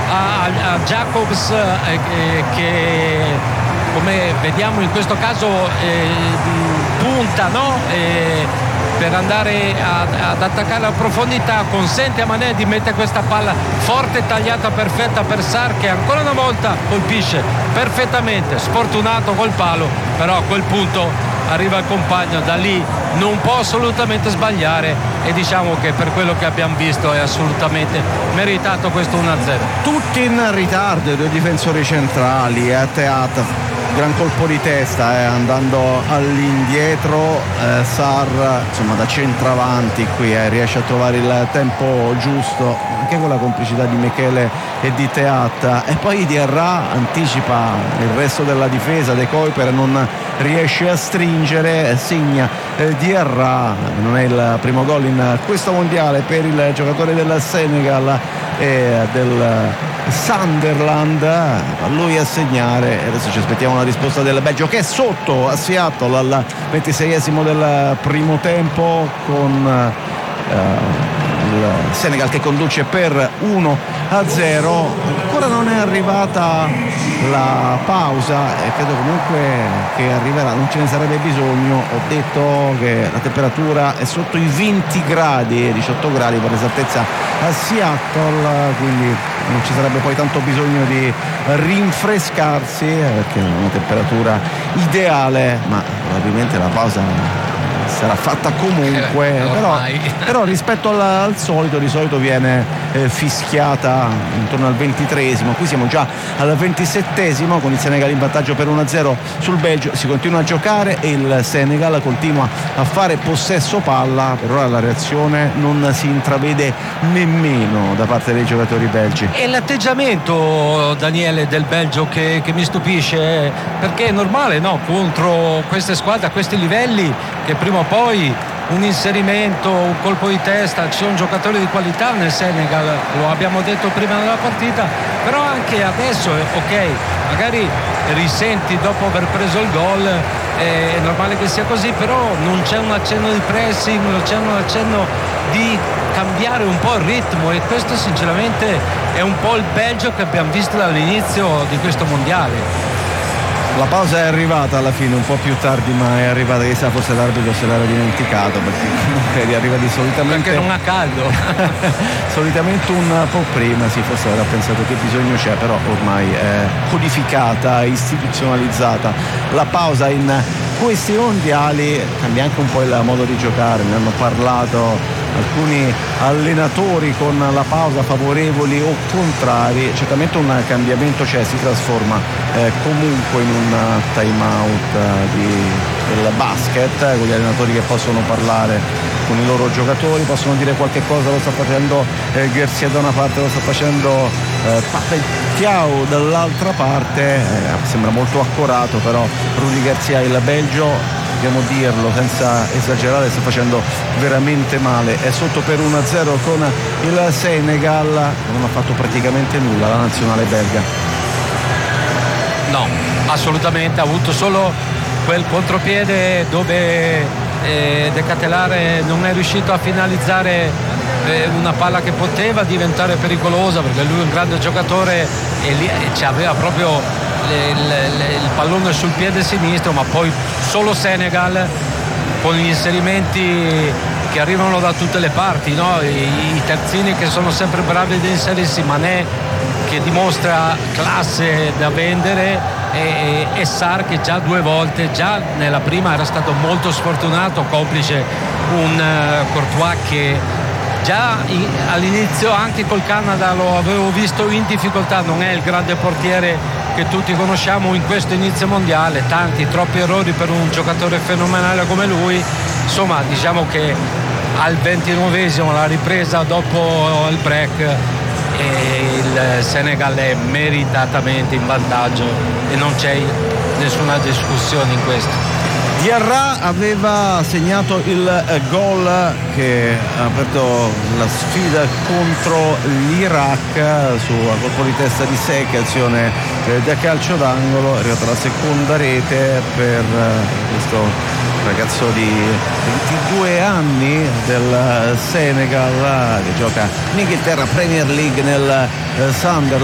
a Jacobs che come vediamo in questo caso punta, no? Per andare ad attaccare la profondità, consente a Mané di mettere questa palla forte, tagliata, perfetta per Sarr, che ancora una volta colpisce perfettamente, sfortunato col palo, però a quel punto arriva il compagno, da lì non può assolutamente sbagliare, e diciamo che per quello che abbiamo visto è assolutamente meritato questo 1-0. Tutti in ritardo, i due difensori centrali, Teat, gran colpo di testa, andando all'indietro, Sarr insomma da centravanti qui riesce a trovare il tempo giusto, anche con la complicità di Michele e di Teat, e poi Diarra anticipa il resto della difesa, De Kuyper non riesce a stringere, segna Diarra, non è il primo gol in questo mondiale per il giocatore del Senegal e del Sunderland, a lui a segnare. Adesso ci aspettiamo la risposta del Belgio, che è sotto a Seattle al 26esimo del primo tempo, con il Senegal che conduce per 1-0. Ancora non è arrivata la pausa e credo comunque che arriverà, non ce ne sarebbe bisogno. Ho detto che la temperatura è sotto i 20 gradi, 18 gradi per esattezza a Seattle, quindi non ci sarebbe poi tanto bisogno di rinfrescarsi perché è una temperatura ideale, ma probabilmente la pausa sarà fatta comunque, però rispetto al solito, di solito viene fischiata intorno al 23esimo. Qui siamo già al 27esimo con il Senegal in vantaggio per 1-0 sul Belgio. Si continua a giocare e il Senegal continua a fare possesso palla. Per ora la reazione non si intravede nemmeno da parte dei giocatori belgi. E l'atteggiamento, Daniele, del Belgio che mi stupisce, perché è normale, no? Contro queste squadre a questi livelli, che prima o poi un inserimento, un colpo di testa, ci sono giocatori di qualità nel Senegal, lo abbiamo detto prima della partita, però anche adesso, ok, magari risenti dopo aver preso il gol, è normale che sia così, però non c'è un accenno di pressing, non c'è un accenno di cambiare un po' il ritmo, e questo sinceramente è un po' il Belgio che abbiamo visto dall'inizio di questo mondiale. La pausa è arrivata alla fine, un po' più tardi, ma è arrivata, chissà, forse l'arbitro se l'era dimenticato, perché comunque arriva di solitamente, perché non ha caldo solitamente un po' prima, sì, forse avrà pensato che bisogno c'è, però ormai è codificata, istituzionalizzata la pausa in questi mondiali. Cambia anche un po' il modo di giocare, ne hanno parlato alcuni allenatori con la pausa, favorevoli o contrari. Certamente un cambiamento c'è, si trasforma comunque in un time out del basket, con gli allenatori che possono parlare con i loro giocatori, possono dire qualche cosa. Lo sta facendo Garcia da una parte, lo sta facendo Papetiao dall'altra parte, sembra molto accorato, però Rudy Garcia, il Belgio, dobbiamo dirlo senza esagerare, sta facendo veramente male, è sotto per 1-0 con il Senegal. Non ha fatto praticamente nulla la nazionale belga. No, assolutamente, ha avuto solo quel contropiede dove De Ketelaere non è riuscito a finalizzare una palla che poteva diventare pericolosa, perché lui è un grande giocatore e lì aveva proprio il pallone sul piede sinistro, ma poi solo Senegal con gli inserimenti che arrivano da tutte le parti, no? I terzini che sono sempre bravi ad inserirsi, Mané che dimostra classe da vendere, e Sarr che già due volte, già nella prima era stato molto sfortunato, complice un Courtois che già all'inizio anche col Canada lo avevo visto in difficoltà. Non è il grande portiere che tutti conosciamo in questo inizio mondiale, troppi errori per un giocatore fenomenale come lui. Insomma, diciamo che al 29esimo, la ripresa dopo il break, e il Senegal è meritatamente in vantaggio e non c'è nessuna discussione in questo. Diarra aveva segnato il gol che ha aperto la sfida contro l'Iraq su colpo di testa di Seck, azione da calcio d'angolo. È arrivata la seconda rete per questo ragazzo di 22 anni del Senegal che gioca in Inghilterra, Premier League nel Sunderland.